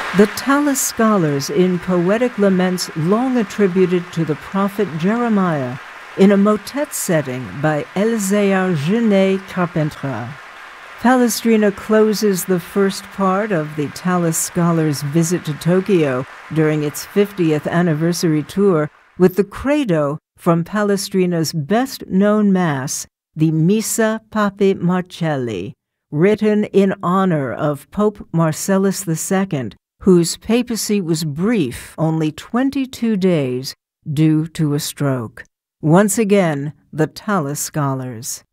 The Tallis scholars in poetic laments long attributed to the prophet Jeremiah in a motet setting by Elzéar Genet Carpentras. Palestrina closes the first part of the Tallis scholars' visit to Tokyo during its 50th anniversary tour with the credo from Palestrina's best-known mass, the Missa Pape Marcelli, written in honor of Pope Marcellus II, whose papacy was brief, only 22 days, due to a stroke. Once again, the Tallis scholars.